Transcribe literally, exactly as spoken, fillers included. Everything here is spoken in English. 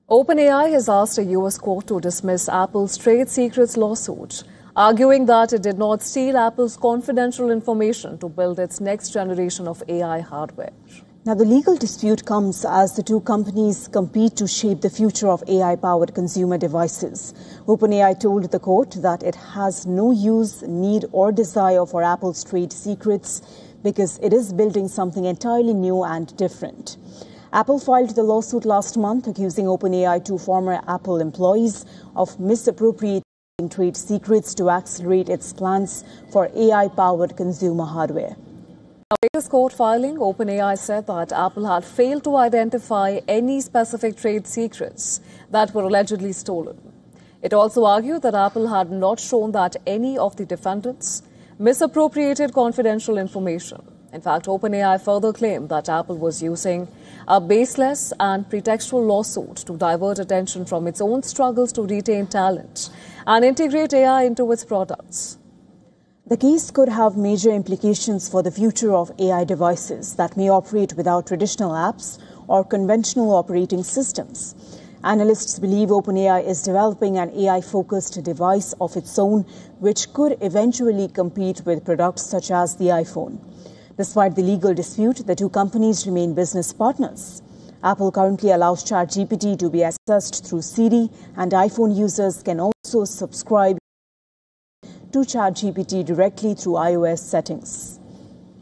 OpenAI has asked a U S court to dismiss Apple's trade secrets lawsuit, arguing that it did not steal Apple's confidential information to build its next generation of A I hardware. Now, the legal dispute comes as the two companies compete to shape the future of A I-powered consumer devices. OpenAI told the court that it has no use, need or desire for Apple's trade secrets because it is building something entirely new and different. Apple filed the lawsuit last month, accusing OpenAI, two former Apple employees, of misappropriating trade secrets to accelerate its plans for A I-powered consumer hardware. In this court filing, OpenAI said that Apple had failed to identify any specific trade secrets that were allegedly stolen. It also argued that Apple had not shown that any of the defendants misappropriated confidential information. In fact, OpenAI further claimed that Apple was using a baseless and pretextual lawsuit to divert attention from its own struggles to retain talent and integrate A I into its products. The case could have major implications for the future of A I devices that may operate without traditional apps or conventional operating systems. Analysts believe OpenAI is developing an A I-focused device of its own, which could eventually compete with products such as the iPhone. Despite the legal dispute, the two companies remain business partners. Apple currently allows ChatGPT to be accessed through Siri, and iPhone users can also subscribe to ChatGPT directly through iOS settings.